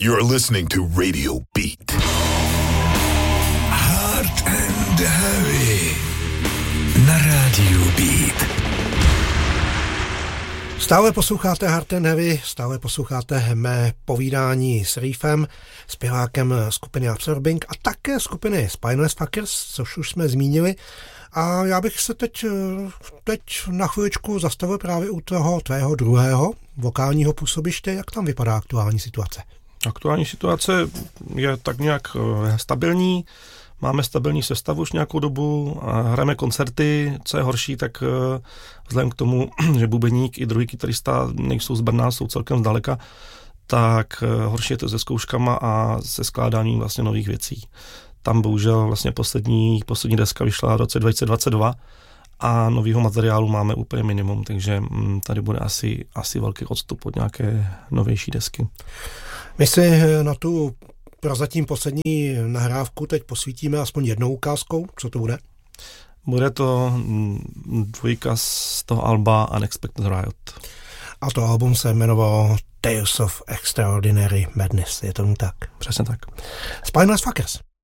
You're listening to Radio Beat. Hard and Heavy na Radio Beat. Stále posloucháte Hard and Heavy, stále posloucháte mé povídání s Reefem, zpěvákem skupiny Absorbing a také skupiny Spineless Fuckers, což už jsme zmínili. A já bych se teď na chviličku zastavil právě u toho tvého druhého vokálního působiště. Jak tam vypadá aktuální situace? Aktuální situace je tak nějak stabilní. Máme stabilní sestavu už nějakou dobu a hrajeme koncerty. Co je horší, tak vzhledem k tomu, že bubeník i druhý kytarista nejsou z Brna, jsou celkem zdaleka, tak horší je to se zkouškama a se skládáním vlastně nových věcí. Tam bohužel vlastně poslední deska vyšla v roce 2022 a novýho materiálu máme úplně minimum, takže tady bude asi velký odstup od nějaké novější desky. My si na tu prozatím poslední nahrávku teď posvítíme aspoň jednou ukázkou. Co to bude? Bude to dvojka z toho alba Unexpected Riot. A to album se jmenovalo Tales of Extraordinary Madness. Je tomu tak? Přesně tak. Spineless Fuckers.